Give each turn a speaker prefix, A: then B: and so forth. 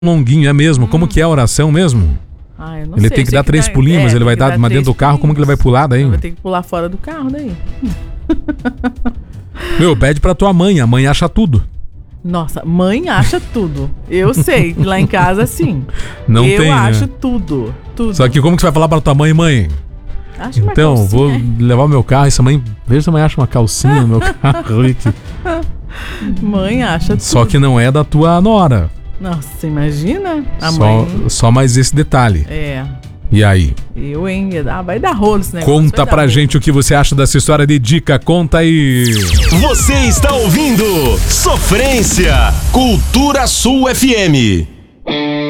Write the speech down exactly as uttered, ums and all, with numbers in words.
A: longuinho, é mesmo? Hum. Como que é a oração mesmo?
B: Ah, eu não
A: ele
B: sei,
A: tem que dar
B: que
A: três
B: dá,
A: pulinhos,
B: é,
A: mas ele vai dar, mas dentro do carro, como que ele vai pular daí?
B: Ele vai ter que pular fora do carro daí.
A: Meu, pede pra tua mãe, a mãe acha tudo.
B: Nossa, mãe acha tudo. Eu sei, lá em casa sim.
A: Não
B: eu
A: tem,
B: Eu acho
A: né?
B: tudo, tudo.
A: Só que como que você vai falar pra tua mãe, mãe?
B: Acha
A: então,
B: uma
A: vou levar o meu carro, essa mãe, veja se a mãe acha uma calcinha no meu carro.
B: Mãe acha tudo.
A: Só que não é da tua nora.
B: Nossa, imagina a
A: só,
B: mãe.
A: Só mais esse detalhe.
B: É.
A: E aí?
B: Eu, hein? Ah, vai dar rolo esse negócio.
A: Conta pra
B: rolo.
A: gente o que você acha dessa história de dica. Conta aí.
C: Você está ouvindo Sofrência, Cultura Sul F M.